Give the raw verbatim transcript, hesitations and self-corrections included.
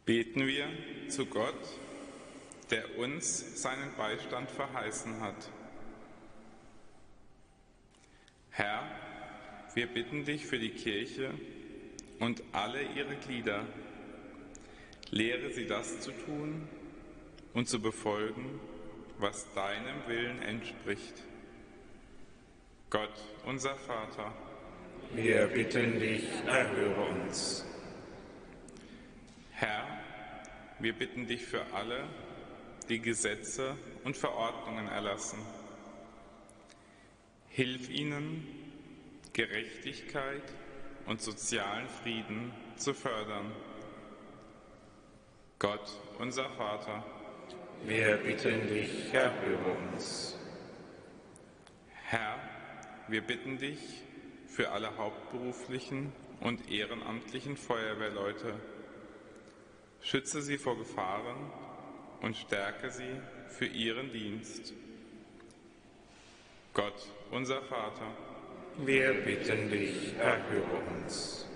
Beten wir zu Gott, der uns seinen Beistand verheißen hat. Herr, wir bitten dich für die Kirche und alle ihre Glieder. Lehre sie das zu tun und zu befolgen, was deinem Willen entspricht. Gott, unser Vater, wir bitten dich, erhöre uns. Herr, wir bitten dich für alle, die Gesetze und Verordnungen erlassen. Hilf ihnen, Gerechtigkeit und sozialen Frieden zu fördern. Gott, unser Vater, wir bitten dich, erhöre uns. Herr, wir bitten dich für alle hauptberuflichen und ehrenamtlichen Feuerwehrleute. Schütze sie vor Gefahren und stärke sie für ihren Dienst. Gott, unser Vater, wir bitten dich, erhöre uns.